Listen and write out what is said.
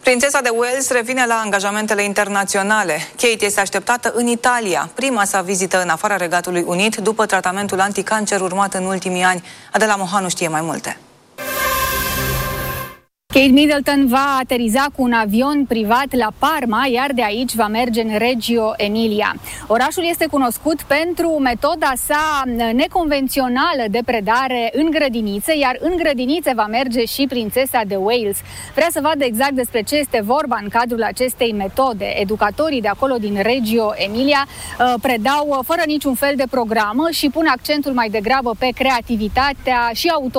Prințesa de Wales revine la angajamentele internaționale. Kate este așteptată în Italia, prima sa vizită în afara Regatului Unit după tratamentul anticancer urmat în ultimii ani. Adela Mohanu știe mai multe. Kate Middleton va ateriza cu un avion privat la Parma, iar de aici va merge în Reggio Emilia. Orașul este cunoscut pentru metoda sa neconvențională de predare în grădinițe, iar în grădinițe va merge și prințesa de Wales. Vrea să vadă exact despre ce este vorba în cadrul acestei metode. Educatorii de acolo din Reggio Emilia predau fără niciun fel de programă și pun accentul mai degrabă pe creativitatea și